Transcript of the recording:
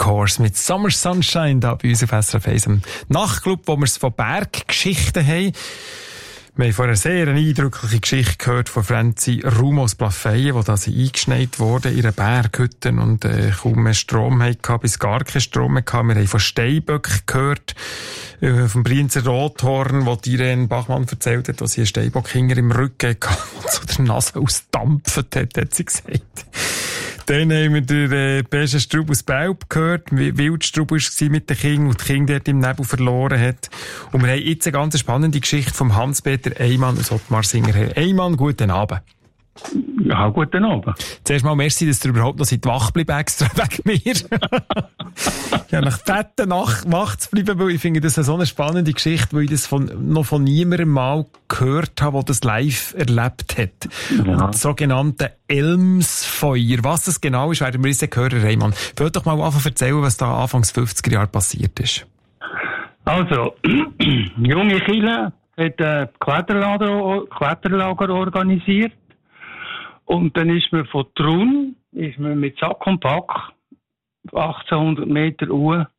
Course mit Summer Sunshine da bei uns auf SRF 1 im Nachtclub, wo wir es von Berggeschichten haben. Wir haben vorher sehr eine eindrückliche Geschichte gehört von Franzi Rum aus Plafeyen, wo da sie eingeschneit wurde in einer Berghütte und kaum mehr Strom hatte, bis gar keinen Strom mehr hatte. Wir haben von Steinböck gehört, vom Brienzer Rothorn, wo Irene Bachmann erzählt hat, dass sie einen Steinbock hinter im Rücken hatte und zu der Nase ausdampft hat sie gesagt. Dann haben wir den besten Strub aus Belp gehört, wie wild Strub war mit den Kindern und die Kinder dort im Nebel verloren hat. Und wir haben jetzt eine ganz spannende Geschichte vom Hans-Peter Eymann aus Ottmarsinger. Herr Eymann, guten Abend. Ja, guten Abend. Zuerst mal merci, dass du überhaupt noch seit wach bleibst, extra wegen mir. Ja, nach fetten wach zu bleiben, weil ich finde das so eine spannende Geschichte, weil ich das noch von niemandem mal gehört habe, der das live erlebt hat. Ja. Das sogenannte Elmsfeuer. Was das genau ist, werden wir uns hören, Eymann. Wollt doch mal anfangen erzählen, was da Anfangs 50er Jahre passiert ist. Also, junge Kille hat ein Kletterlager organisiert. Und dann ist man von Trun, mit Sack und Pack 1800 Meter Uhr